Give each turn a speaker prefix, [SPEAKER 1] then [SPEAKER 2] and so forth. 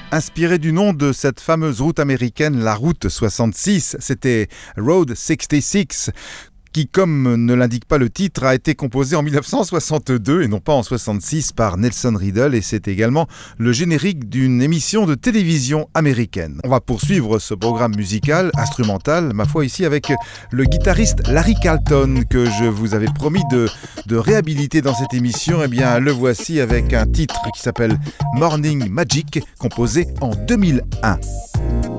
[SPEAKER 1] Inspiré du nom de cette fameuse route américaine, la route 66, c'était Road 66, qui, comme ne l'indique pas le titre, a été composé en 1962 et non pas en 66 par Nelson Riddle, et c'est également le générique d'une émission de télévision américaine. On va poursuivre ce programme musical, instrumental, ma foi ici avec le guitariste Larry Carlton que je vous avais promis de réhabiliter dans cette émission. Eh bien, le voici avec un titre qui s'appelle Morning Magic, composé en 2001.